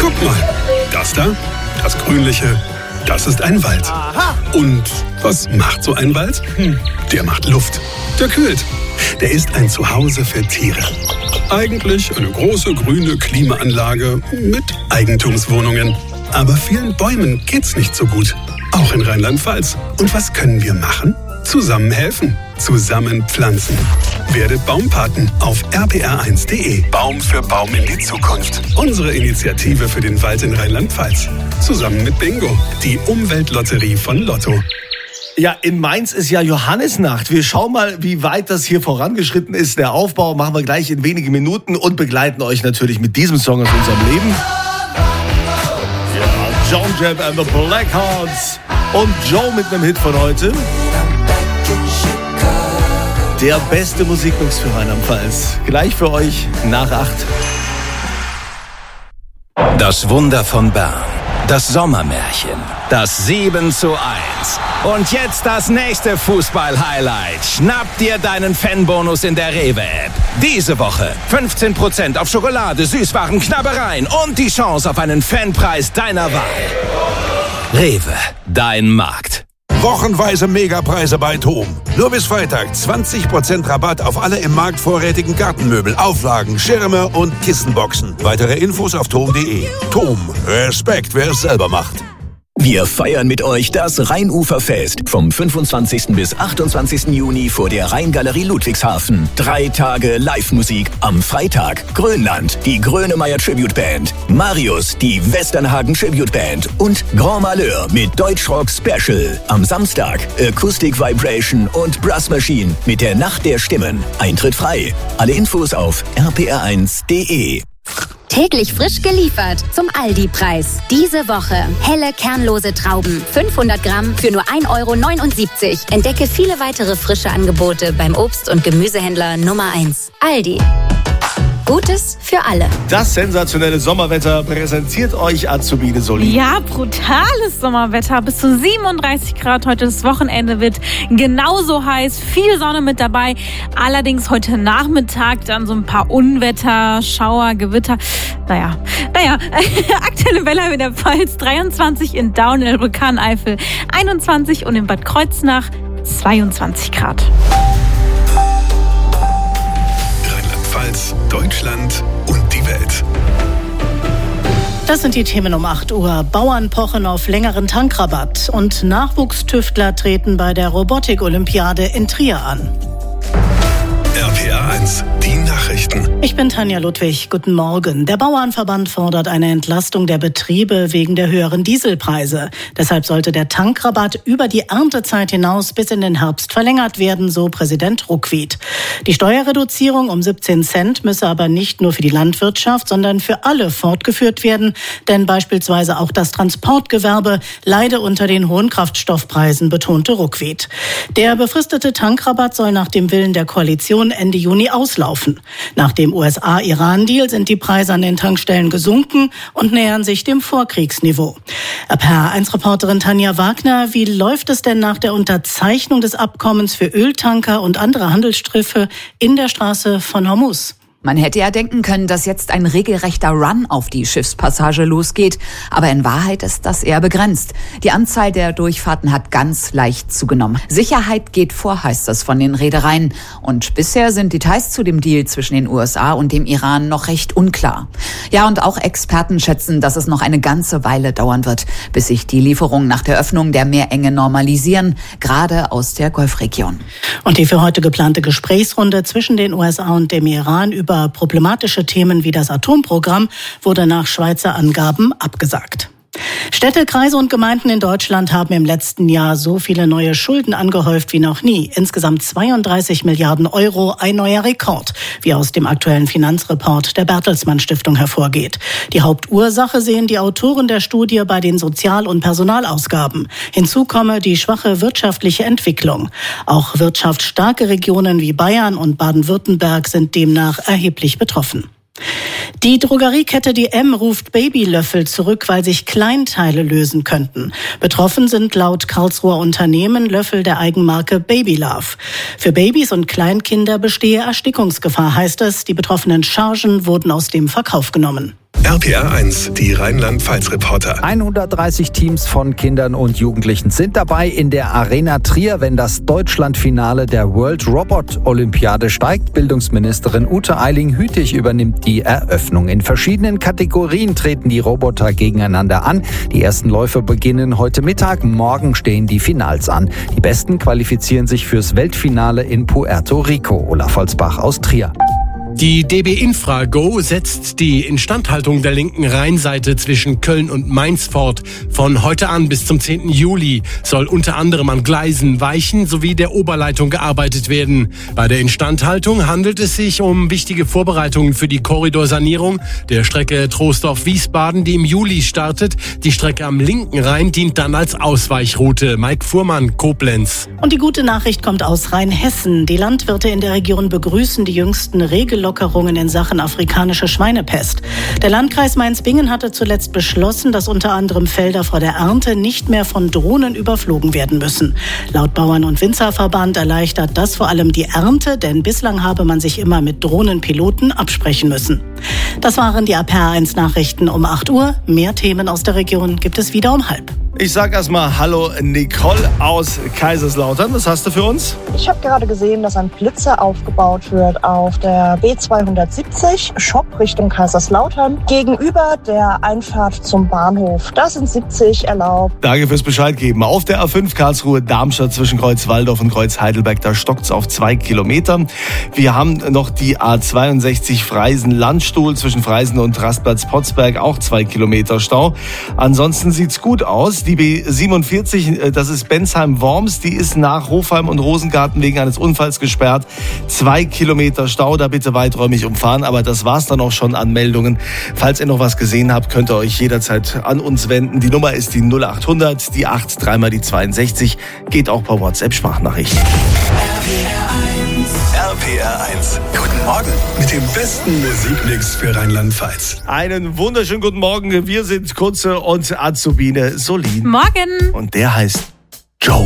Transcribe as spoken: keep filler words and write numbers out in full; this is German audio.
Guck mal, das da, das Grünliche, das ist ein Wald. Aha. Und was macht so ein Wald? Hm, der macht Luft. Der kühlt. Der ist ein Zuhause für Tiere. Eigentlich eine große grüne Klimaanlage mit Eigentumswohnungen. Aber vielen Bäumen geht's nicht so gut. Auch in Rheinland-Pfalz. Und was können wir machen? Zusammen helfen. Zusammen pflanzen. Werdet Baumpaten auf r p r eins punkt d e. Baum für Baum in die Zukunft. Unsere Initiative für den Wald in Rheinland-Pfalz. Zusammen mit Bingo, die Umweltlotterie von Lotto. Ja, in Mainz ist ja Johannisnacht. Wir schauen mal, wie weit das hier vorangeschritten ist. Der Aufbau machen wir gleich in wenigen Minuten und begleiten euch natürlich mit diesem Song aus unserem Leben. Ja, John Jett and the Blackhearts und Joe mit einem Hit von heute. Der beste Musikmix für Rheinland-Pfalz. Gleich für euch nach acht. Das Wunder von Bern. Das Sommermärchen. Das sieben zu eins. Und jetzt das nächste Fußball-Highlight. Schnapp dir deinen Fanbonus in der Rewe-App. Diese Woche fünfzehn Prozent auf Schokolade, Süßwaren, Knabbereien und die Chance auf einen Fanpreis deiner Wahl. Rewe, dein Markt. Wochenweise Megapreise bei TOM. Nur bis Freitag zwanzig Prozent Rabatt auf alle im Markt vorrätigen Gartenmöbel, Auflagen, Schirme und Kissenboxen. Weitere Infos auf tom punkt de. TOM. Respekt, wer es selber macht. Wir feiern mit euch das Rheinuferfest vom fünfundzwanzigsten bis achtundzwanzigsten Juni vor der Rheingalerie Ludwigshafen. Drei Tage Live-Musik. Am Freitag Grönland, die Grönemeyer Tribute Band, Marius, die Westernhagen Tribute Band und Grand Malheur mit Deutschrock Special. Am Samstag Acoustic Vibration und Brass Machine mit der Nacht der Stimmen. Eintritt frei. Alle Infos auf r p r eins punkt de. Täglich frisch geliefert zum Aldi-Preis. Diese Woche helle, kernlose Trauben. fünfhundert Gramm für nur ein Euro neunundsiebzig. Entdecke viele weitere frische Angebote beim Obst- und Gemüsehändler Nummer eins. Aldi. Gutes für alle. Das sensationelle Sommerwetter präsentiert euch Azubine Soli. Ja, brutales Sommerwetter. Bis zu siebenunddreißig Grad heute. Das Wochenende wird genauso heiß. Viel Sonne mit dabei. Allerdings heute Nachmittag dann so ein paar Unwetter, Schauer, Gewitter. Naja, naja. Aktuelle Welle in der Pfalz. dreiundzwanzig in Daun, in der Vulkaneifel. einundzwanzig und in Bad Kreuznach zweiundzwanzig Grad. Deutschland und die Welt. Das sind die Themen um acht Uhr. Bauern pochen auf längeren Tankrabatt und Nachwuchstüftler treten bei der Robotik-Olympiade in Trier an. R P R eins, die Nachrichten. Ich bin Tanja Ludwig. Guten Morgen. Der Bauernverband fordert eine Entlastung der Betriebe wegen der höheren Dieselpreise. Deshalb sollte der Tankrabatt über die Erntezeit hinaus bis in den Herbst verlängert werden, so Präsident Ruckwied. Die Steuerreduzierung um siebzehn Cent müsse aber nicht nur für die Landwirtschaft, sondern für alle fortgeführt werden, denn beispielsweise auch das Transportgewerbe leide unter den hohen Kraftstoffpreisen, betonte Ruckwied. Der befristete Tankrabatt soll nach dem Willen der Koalition Ende Juni auslaufen. Nach dem U S A-Iran-Deal sind die Preise an den Tankstellen gesunken und nähern sich dem Vorkriegsniveau. R P R eins-Reporterin Tanja Wagner, wie läuft es denn nach der Unterzeichnung des Abkommens für Öltanker und andere Handelsschiffe in der Straße von Hormuz? Man hätte ja denken können, dass jetzt ein regelrechter Run auf die Schiffspassage losgeht. Aber in Wahrheit ist das eher begrenzt. Die Anzahl der Durchfahrten hat ganz leicht zugenommen. Sicherheit geht vor, heißt das von den Reedereien. Und bisher sind Details zu dem Deal zwischen den U S A und dem Iran noch recht unklar. Ja, und auch Experten schätzen, dass es noch eine ganze Weile dauern wird, bis sich die Lieferungen nach der Öffnung der Meerenge normalisieren, gerade aus der Golfregion. Und die für heute geplante Gesprächsrunde zwischen den U S A und dem Iran über problematische Themen wie das Atomprogramm wurde nach Schweizer Angaben abgesagt. Städte, Kreise und Gemeinden in Deutschland haben im letzten Jahr so viele neue Schulden angehäuft wie noch nie. Insgesamt zweiunddreißig Milliarden Euro, ein neuer Rekord, wie aus dem aktuellen Finanzreport der Bertelsmann Stiftung hervorgeht. Die Hauptursache sehen die Autoren der Studie bei den Sozial- und Personalausgaben. Hinzu komme die schwache wirtschaftliche Entwicklung. Auch wirtschaftsstarke Regionen wie Bayern und Baden-Württemberg sind demnach erheblich betroffen. Die Drogeriekette D M ruft Babylöffel zurück, weil sich Kleinteile lösen könnten. Betroffen sind laut Karlsruher Unternehmen Löffel der Eigenmarke Babylove. Für Babys und Kleinkinder bestehe Erstickungsgefahr, heißt es. Die betroffenen Chargen wurden aus dem Verkauf genommen. R P R eins, die Rheinland-Pfalz-Reporter. hundertdreißig Teams von Kindern und Jugendlichen sind dabei in der Arena Trier, wenn das Deutschlandfinale der World Robot Olympiade steigt. Bildungsministerin Ute Eiling-Hütig übernimmt die Eröffnung. In verschiedenen Kategorien treten die Roboter gegeneinander an. Die ersten Läufe beginnen heute Mittag. Morgen stehen die Finals an. Die Besten qualifizieren sich fürs Weltfinale in Puerto Rico. Olaf Holzbach aus Trier. Die D B Infra Go setzt die Instandhaltung der linken Rheinseite zwischen Köln und Mainz fort. Von heute an bis zum zehnten Juli soll unter anderem an Gleisen, Weichen sowie der Oberleitung gearbeitet werden. Bei der Instandhaltung handelt es sich um wichtige Vorbereitungen für die Korridorsanierung der Strecke Troisdorf-Wiesbaden, die im Juli startet. Die Strecke am linken Rhein dient dann als Ausweichroute. Mike Fuhrmann, Koblenz. Und die gute Nachricht kommt aus Rheinhessen. Die Landwirte in der Region begrüßen die jüngsten Regelungen Lockerungen in Sachen afrikanische Schweinepest. Der Landkreis Mainz-Bingen hatte zuletzt beschlossen, dass unter anderem Felder vor der Ernte nicht mehr von Drohnen überflogen werden müssen. Laut Bauern- und Winzerverband erleichtert das vor allem die Ernte, denn bislang habe man sich immer mit Drohnenpiloten absprechen müssen. Das waren die R P R eins Nachrichten um acht Uhr. Mehr Themen aus der Region gibt es wieder um halb. Ich sag erstmal Hallo Nicole aus Kaiserslautern. Was hast du für uns? Ich habe gerade gesehen, dass ein Blitzer aufgebaut wird auf der B zweihundertsiebzig, Shop Richtung Kaiserslautern, gegenüber der Einfahrt zum Bahnhof. Da sind siebzig erlaubt. Danke fürs Bescheid geben. Auf der A fünf Karlsruhe-Darmstadt zwischen Kreuz Walldorf und Kreuz Heidelberg, da stockt's auf zwei Kilometer. Wir haben noch die A zweiundsechzig Freisen-Landstuhl zwischen Freisen und Rastplatz-Potzberg, auch zwei Kilometer Stau. Ansonsten sieht's gut aus. Die B siebenundvierzig, das ist Bensheim-Worms, die ist nach Hofheim und Rosengarten wegen eines Unfalls gesperrt. Zwei Kilometer Stau, da bitte weiträumig umfahren. Aber das war's dann auch schon an Meldungen. Falls ihr noch was gesehen habt, könnt ihr euch jederzeit an uns wenden. Die Nummer ist die null achthundert, die acht, dreimal die zweiundsechzig. Geht auch per WhatsApp-Sprachnachrichten. R P R eins. Guten Morgen mit dem besten Musikmix für Rheinland-Pfalz. Einen wunderschönen guten Morgen. Wir sind Kunze und Azubine Solin. Morgen. Und der heißt